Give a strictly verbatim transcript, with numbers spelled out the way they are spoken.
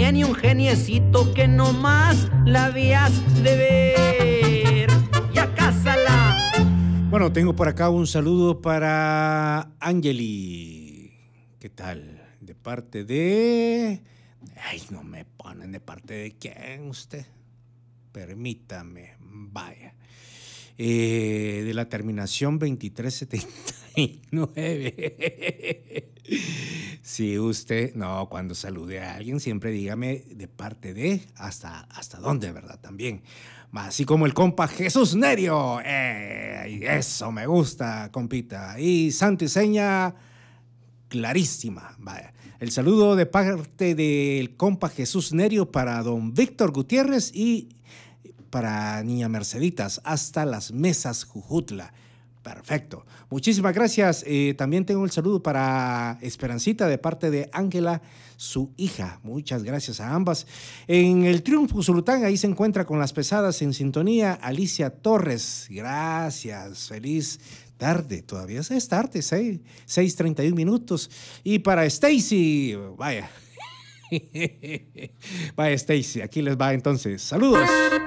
genio, un geniecito que no más la habías de ver. Ya cásala. Bueno, tengo por acá un saludo para Angeli. ¿Qué tal? De parte de... Ay, no me ponen de parte de quién usted. Permítame, vaya. Eh, de la terminación veintitrés setenta y nueve. Si usted, no, cuando salude a alguien, siempre dígame de parte de, hasta, hasta dónde, ¿verdad? También. Así como el compa Jesús Nerio. Eh, eso me gusta, compita. Y santo y seña clarísima. Vaya. El saludo de parte del compa Jesús Nerio para don Víctor Gutiérrez y para Niña Merceditas, hasta las mesas Jujutla. Perfecto. Muchísimas gracias. Eh, también tengo el saludo para Esperancita de parte de Ángela, su hija. Muchas gracias a ambas. En el Triunfo Zulután, ahí se encuentra con las pesadas en sintonía Alicia Torres. Gracias. Feliz tarde. Todavía es tarde, seis treinta y un minutos. Y para Stacy, vaya. Vaya Stacy, aquí les va entonces. Saludos.